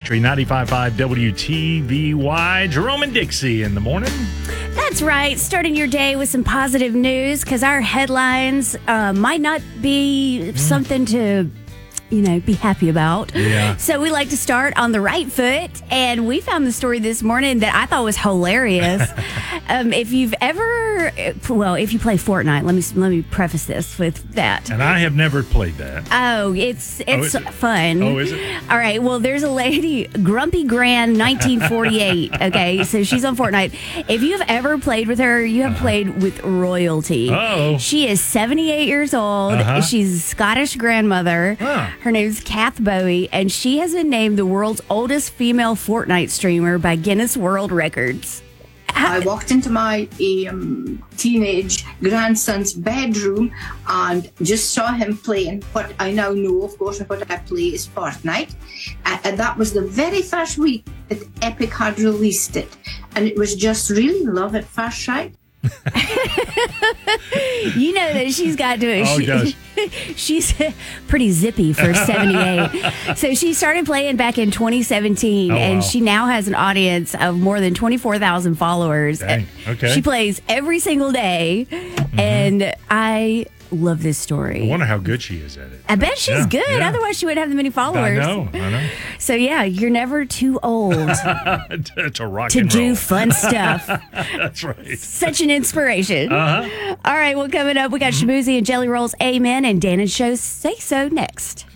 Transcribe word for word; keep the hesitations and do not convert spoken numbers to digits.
Country ninety-five point five W T V Y. Jerome and Dixie in the morning. That's right. Starting your day with some positive news because our headlines uh, might not be mm. something to, you know, be happy about. Yeah. So we like to start on the right foot. And we found the story this morning that I thought was hilarious. um, if you've ever, well, if you play Fortnite, let me let me preface this with that. And I have never played that. Oh, it's it's oh, it? fun. Oh, is it? All right. Well, there's a lady, Grumpy Gran nineteen forty-eight. Okay, so she's on Fortnite. If you have ever played with her, you have uh-huh. played with royalty. Oh. She is seventy-eight years old. Uh-huh. She's a Scottish grandmother. Huh. Her name's Kath Bowie, and she has been named the world's oldest female Fortnite streamer by Guinness World Records. I walked into my um, teenage grandson's bedroom and just saw him playing what I now know, of course, what I play is Fortnite. Uh, and that was the very first week that Epic had released it. And it was just really love at first sight. You know that she's got to. Oh, she, does. She's pretty zippy for seventy-eight. So she started playing back in twenty seventeen, oh, and wow. she now has an audience of more than twenty-four thousand followers. Dang. Okay. She plays every single day, mm-hmm. and I love this story. I wonder how good she is at it. I bet she's yeah, good. Yeah. Otherwise, she wouldn't have that many followers. I know. I know. So yeah, you're never too old to, to rock to and do roll. fun stuff. That's right. Such an inspiration. Uh-huh. All right, well, coming up, we got Shamuzi and Jelly Rolls, Amen, and Dan and Show's Say So next.